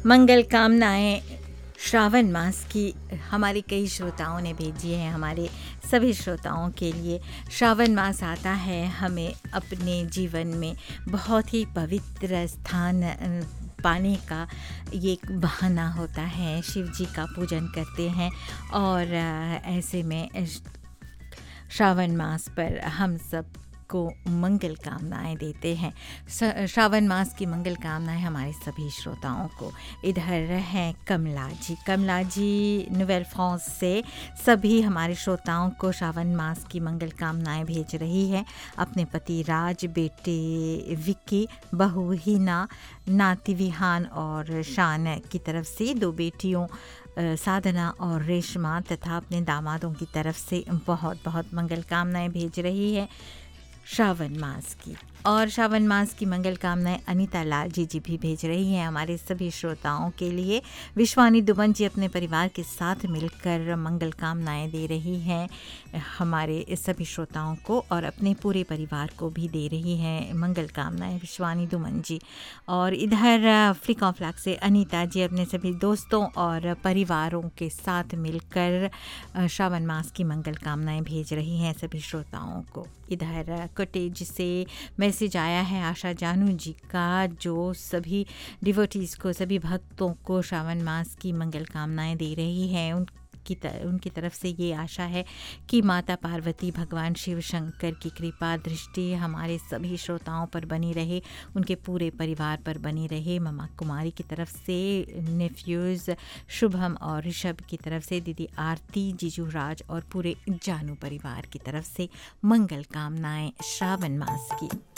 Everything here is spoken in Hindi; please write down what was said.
मंगल कामनाएं श्रावण मास की हमारे कई श्रोताओं ने भेजी है। हमारे सभी श्रोताओं के लिए श्रावण मास आता है, हमें अपने जीवन में बहुत ही पवित्र स्थान पाने का ये एक बहाना होता है। शिव जी का पूजन करते हैं और ऐसे में श्रावण मास पर हम सब को मंगल कामनाएं देते हैं। श्रावण मास की मंगल कामनाएं हमारे सभी श्रोताओं को। इधर हैं कमला जी नोवेल फ्रांस से सभी हमारे श्रोताओं को श्रावण मास की मंगल कामनाएं भेज रही है। अपने पति राज, बेटे विक्की, बहू हिना, नाती विहान और शान की तरफ से, दो बेटियों साधना और रेशमा तथा अपने दामादों की तरफ से बहुत बहुत मंगल कामनाएं भेज रही है श्रावण मास की। और श्रावण मास की मंगल कामनाएं अनीता लाल जी भी भेज रही हैं हमारे सभी श्रोताओं के लिए। विश्वानी दुबन जी अपने परिवार के साथ मिलकर मंगल कामनाएं दे रही हैं हमारे सभी श्रोताओं को और अपने पूरे परिवार को भी दे रही हैं मंगल कामनाएं विश्वानी दुमन जी। और इधर फ्लिक फ्लैग से अनीता जी अपने सभी दोस्तों और परिवारों के साथ मिलकर श्रावण मास की मंगल कामनाएं भेज रही हैं सभी श्रोताओं को। इधर कोटेज से मैसेज आया है आशा जानू जी का, जो सभी डिवोटीज़ को, सभी भक्तों को श्रावण मास की मंगल कामनाएं दे रही हैं। उनकी तरफ से ये आशा है कि माता पार्वती, भगवान शिव शंकर की कृपा दृष्टि हमारे सभी श्रोताओं पर बनी रहे, उनके पूरे परिवार पर बनी रहे। ममा कुमारी की तरफ से, नेफ्यूज़ शुभम और ऋषभ की तरफ से, दीदी आरती, जीजू राज और पूरे जानू परिवार की तरफ से मंगल कामनाएं श्रावण मास की।